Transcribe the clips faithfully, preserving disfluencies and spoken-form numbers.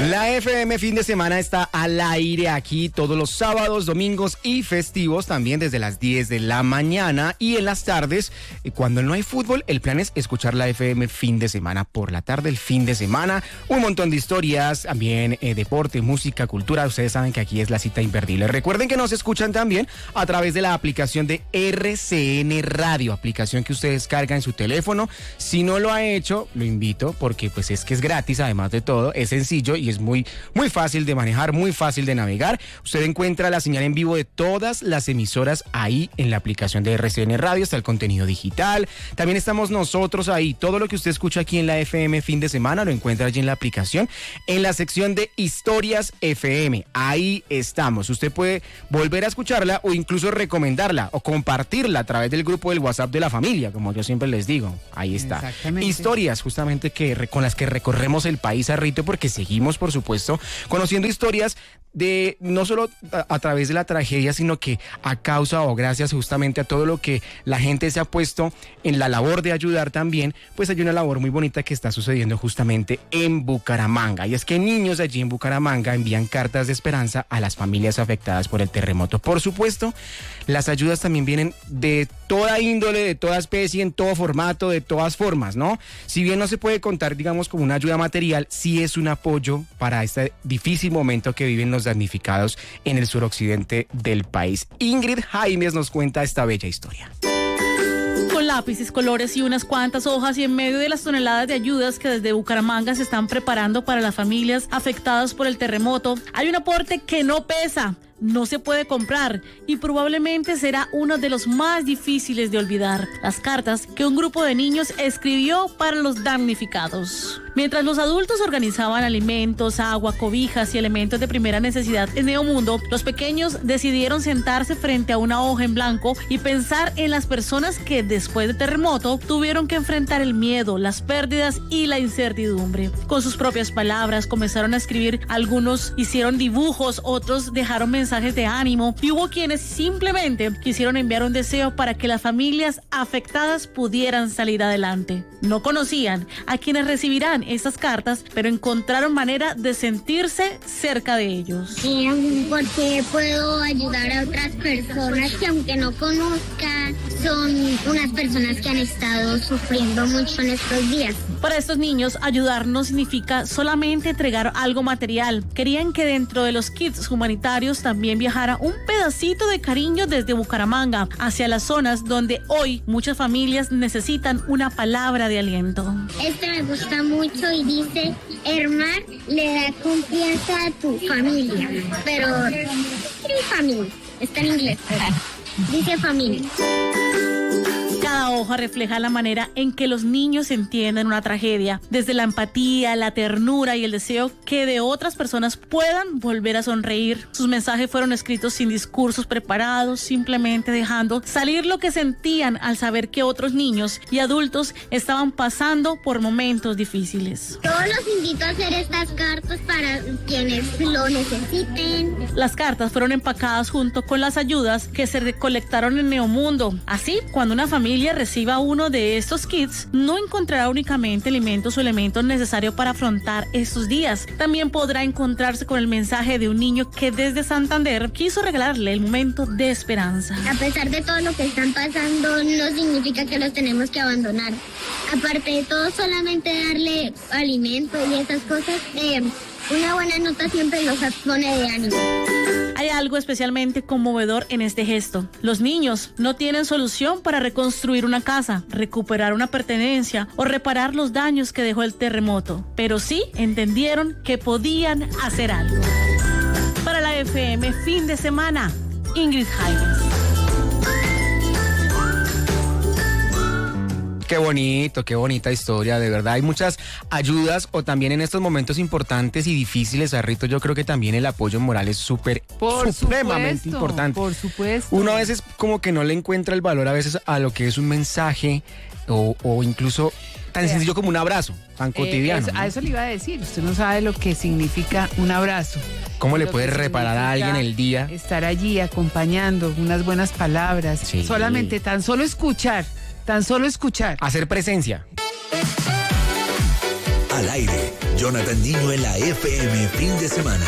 La F M Fin de Semana está al aire aquí todos los sábados, domingos y festivos, también desde las diez de la mañana, y en las tardes, cuando no hay fútbol, el plan es escuchar la F M Fin de Semana por la tarde, el fin de semana, un montón de historias, también eh, deporte, música, cultura. Ustedes saben que aquí es la cita imperdible. Recuerden que nos escuchan también a través de la aplicación de R C N Radio, aplicación que ustedes cargan en su teléfono. Si no lo ha hecho, lo invito, porque pues es que es gratis, además de todo, es sencillo y es muy, muy fácil de manejar, muy fácil de navegar. Usted encuentra la señal en vivo de todas las emisoras ahí en la aplicación de R C N Radio, está el contenido digital. También estamos nosotros ahí. Todo lo que usted escucha aquí en la F M Fin de Semana lo encuentra allí en la aplicación, en la sección de Historias F M. Ahí estamos. Usted puede volver a escucharla o incluso recomendarla o compartirla a través del grupo del WhatsApp de la familia, como yo siempre les digo. Ahí está. Historias justamente que con las que recorremos el país a rito, porque seguimos, por supuesto, conociendo historias de no solo a, a través de la tragedia, sino que a causa o gracias justamente a todo lo que la gente se ha puesto en la labor de ayudar también, pues hay una labor muy bonita que está sucediendo justamente en Bucaramanga, y es que niños allí en Bucaramanga envían cartas de esperanza a las familias afectadas por el terremoto. Por supuesto, las ayudas también vienen de toda índole, de toda especie, en todo formato, de todas formas, ¿no? Si bien no se puede contar, digamos, como una ayuda material, sí es un apoyo para este difícil momento que viven los damnificados en el suroccidente del país. Ingrid Jaimes nos cuenta esta bella historia. Con lápices, colores y unas cuantas hojas, y en medio de las toneladas de ayudas que desde Bucaramanga se están preparando para las familias afectadas por el terremoto, hay un aporte que no pesa, no se puede comprar y probablemente será uno de los más difíciles de olvidar: las cartas que un grupo de niños escribió para los damnificados. Mientras los adultos organizaban alimentos, agua, cobijas y elementos de primera necesidad en Neomundo, los pequeños decidieron sentarse frente a una hoja en blanco y pensar en las personas que después del terremoto tuvieron que enfrentar el miedo, las pérdidas y la incertidumbre. Con sus propias palabras comenzaron a escribir. Algunos hicieron dibujos, otros dejaron mensajes de ánimo, y hubo quienes simplemente quisieron enviar un deseo para que las familias afectadas pudieran salir adelante. No conocían a quienes recibirán estas cartas, pero encontraron manera de sentirse cerca de ellos. Eh, porque puedo ayudar a otras personas que, aunque no conozca, son unas personas que han estado sufriendo mucho en estos días. Para estos niños, ayudar no significa solamente entregar algo material. Querían que dentro de los kits humanitarios también viajara un pedacito de cariño desde Bucaramanga hacia las zonas donde hoy muchas familias necesitan una palabra de aliento. Este me gusta mucho y dice: Hermar le da confianza a tu familia, pero ¿qué familia? Está en inglés, dice familia. Cada hoja refleja la manera en que los niños entienden una tragedia, desde la empatía, la ternura y el deseo que de otras personas puedan volver a sonreír. Sus mensajes fueron escritos sin discursos preparados, simplemente dejando salir lo que sentían al saber que otros niños y adultos estaban pasando por momentos difíciles. Todos los invito a hacer estas cartas para quienes lo necesiten. Las cartas fueron empacadas junto con las ayudas que se recolectaron en Neomundo. Así, cuando una familia reciba uno de estos kits, no encontrará únicamente alimentos o elementos necesarios para afrontar estos días. También podrá encontrarse con el mensaje de un niño que desde Santander quiso regalarle el momento de esperanza. A pesar de todo lo que están pasando, no significa que los tenemos que abandonar. Aparte de todo, solamente darle alimento y esas cosas, eh, una buena nota siempre los pone de ánimo. Hay algo especialmente conmovedor en este gesto. Los niños no tienen solución para reconstruir una casa, recuperar una pertenencia o reparar los daños que dejó el terremoto, pero sí entendieron que podían hacer algo. Para la F M Fin de Semana, Ingrid Jaimes. Qué bonito, qué bonita historia, de verdad. Hay muchas ayudas, o también en estos momentos importantes y difíciles, Arrito, yo creo que también el apoyo moral es súper, supremamente supuesto, importante. Por supuesto. Uno a veces como que no le encuentra el valor a veces a lo que es un mensaje o, o incluso tan sencillo como un abrazo, tan Eh, cotidiano. eso, ¿no? A eso le iba a decir, usted no sabe lo que significa un abrazo. ¿Cómo le Lo puede que reparar a alguien el día? Estar allí acompañando, unas buenas palabras, Sí. solamente tan solo escuchar, tan solo escuchar. Hacer presencia. Al aire, Jonathan Niño en la F M fin de semana.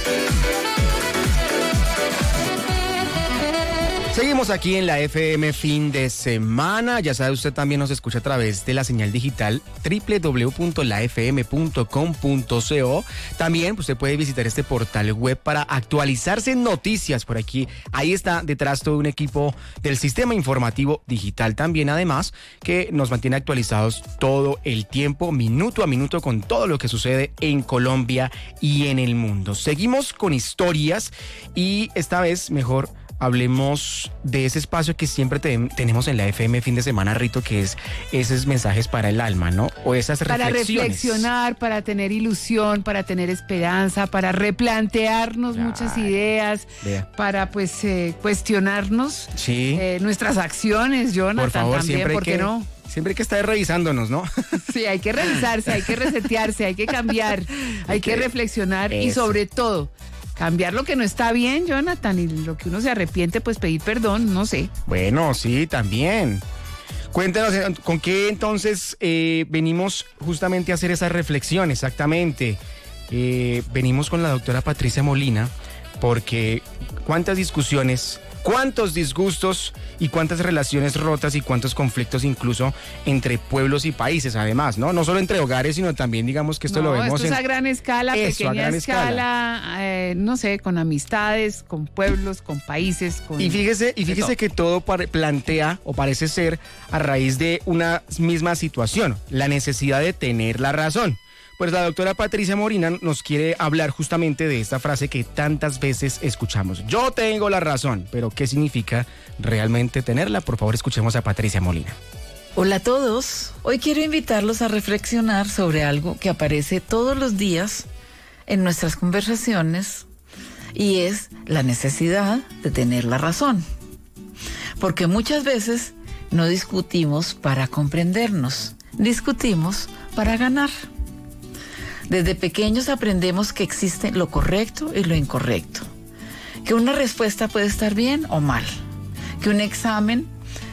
Seguimos aquí en la F M fin de semana. Ya sabe, usted también nos escucha a través de la señal digital doble u doble u doble u punto la f m punto com punto co. También usted puede visitar este portal web para actualizarse en noticias por aquí. Ahí está detrás todo un equipo del sistema informativo digital también, además, que nos mantiene actualizados todo el tiempo, minuto a minuto, con todo lo que sucede en Colombia y en el mundo. Seguimos con historias y esta vez mejor hablemos de ese espacio que siempre te, tenemos en la F M fin de semana, Rito, que es esos mensajes para el alma, ¿no? O esas para reflexiones. Para reflexionar, para tener ilusión, para tener esperanza, para replantearnos Ay, muchas ideas, vea. para pues eh, cuestionarnos Sí. eh, nuestras acciones, Jonathan, Por favor, también, siempre hay ¿por qué que, no? siempre hay que estar revisándonos, ¿no? Sí, hay que revisarse, hay que resetearse, hay que cambiar, hay que reflexionar y Eso. sobre todo cambiar lo que no está bien, Jonathan, y lo que uno se arrepiente, pues pedir perdón, no sé. Bueno, sí, también. Cuéntanos, eh, ¿con qué entonces eh, venimos justamente a hacer esa reflexión? Exactamente. Eh, venimos con la doctora Patricia Molina, porque cuántas discusiones, cuántos disgustos y cuántas relaciones rotas y cuántos conflictos incluso entre pueblos y países, además, ¿no? No solo entre hogares, sino también, digamos, que esto no, lo vemos esto en... es a gran escala, Eso, pequeña a gran escala, eh, no sé, con amistades, con pueblos, con países, con... Y fíjese, y fíjese todo. que todo pare- plantea o parece ser a raíz de una misma situación, la necesidad de tener la razón. Pues la doctora Patricia Molina nos quiere hablar justamente de esta frase que tantas veces escuchamos. Yo tengo la razón, pero ¿qué significa realmente tenerla? Por favor, escuchemos a Patricia Molina. Hola a todos. Hoy quiero invitarlos a reflexionar sobre algo que aparece todos los días en nuestras conversaciones y es la necesidad de tener la razón. Porque muchas veces no discutimos para comprendernos, discutimos para ganar. Desde pequeños aprendemos que existe lo correcto y lo incorrecto, que una respuesta puede estar bien o mal, que un examen,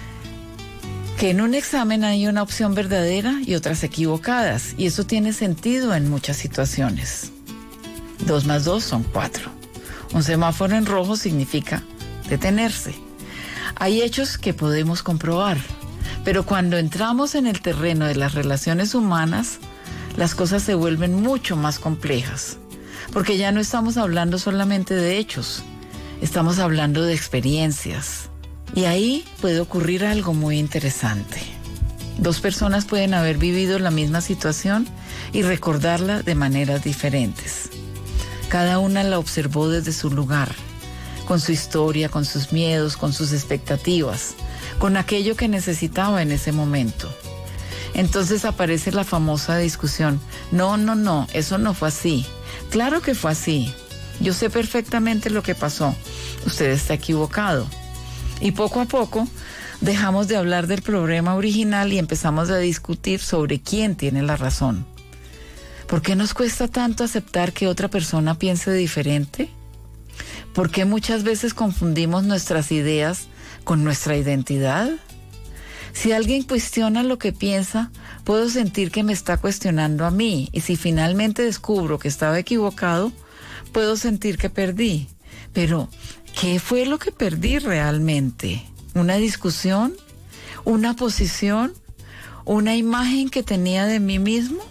que en un examen hay una opción verdadera y otras equivocadas, y eso tiene sentido en muchas situaciones. Dos más dos son cuatro. Un semáforo en rojo significa detenerse. Hay hechos que podemos comprobar, pero cuando entramos en el terreno de las relaciones humanas, las cosas se vuelven mucho más complejas, porque ya no estamos hablando solamente de hechos, estamos hablando de experiencias. Y ahí puede ocurrir algo muy interesante. Dos personas pueden haber vivido la misma situación y recordarla de maneras diferentes. Cada una la observó desde su lugar, con su historia, con sus miedos, con sus expectativas, con aquello que necesitaba en ese momento. Entonces aparece la famosa discusión. No, no, no, eso no fue así. Claro que fue así. Yo sé perfectamente lo que pasó. Usted está equivocado. Y poco a poco dejamos de hablar del problema original y empezamos a discutir sobre quién tiene la razón. ¿Por qué nos cuesta tanto aceptar que otra persona piense diferente? ¿Por qué muchas veces confundimos nuestras ideas con nuestra identidad? Si alguien cuestiona lo que piensa, puedo sentir que me está cuestionando a mí, y si finalmente descubro que estaba equivocado, puedo sentir que perdí. Pero, ¿qué fue lo que perdí realmente? ¿Una discusión? ¿Una posición? ¿Una imagen que tenía de mí mismo?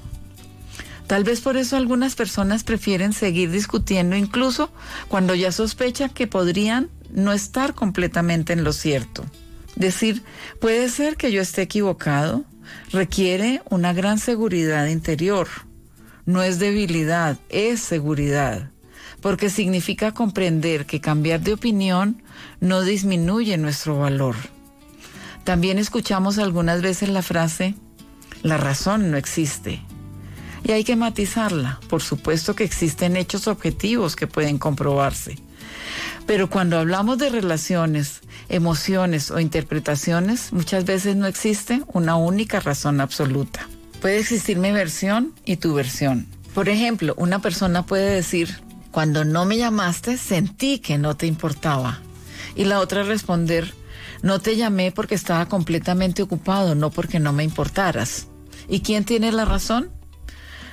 Tal vez por eso algunas personas prefieren seguir discutiendo incluso cuando ya sospechan que podrían no estar completamente en lo cierto. Decir, puede ser que yo esté equivocado, requiere una gran seguridad interior. No es debilidad, es seguridad, porque significa comprender que cambiar de opinión no disminuye nuestro valor. También escuchamos algunas veces la frase, la razón no existe. Y hay que matizarla. Por supuesto que existen hechos objetivos que pueden comprobarse. Pero cuando hablamos de relaciones, emociones o interpretaciones, muchas veces no existe una única razón absoluta. Puede existir mi versión y tu versión. Por ejemplo, una persona puede decir, cuando no me llamaste, sentí que no te importaba. Y la otra responder, no te llamé porque estaba completamente ocupado, no porque no me importaras. ¿Y quién tiene la razón?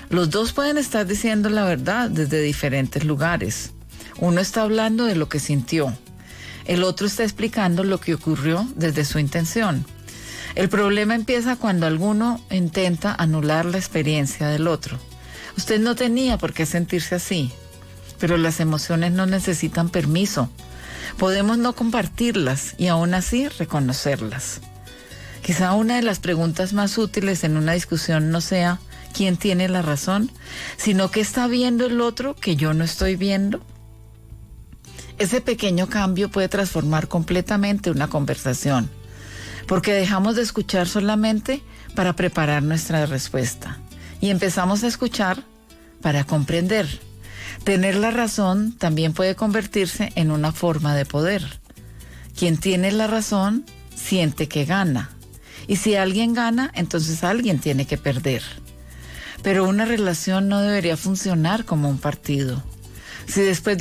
Los dos pueden estar diciendo la verdad desde diferentes lugares. Uno está hablando de lo que sintió. El otro está explicando lo que ocurrió desde su intención. El problema empieza cuando alguno intenta anular la experiencia del otro. Usted no tenía por qué sentirse así, pero las emociones no necesitan permiso. Podemos no compartirlas y aún así reconocerlas. Quizá una de las preguntas más útiles en una discusión no sea quién tiene la razón, sino qué está viendo el otro que yo no estoy viendo. Ese pequeño cambio puede transformar completamente una conversación, porque dejamos de escuchar solamente para preparar nuestra respuesta y empezamos a escuchar para comprender. Tener la razón también puede convertirse en una forma de poder. Quien tiene la razón siente que gana, y si alguien gana, entonces alguien tiene que perder. Pero una relación no debería funcionar como un partido. Si después de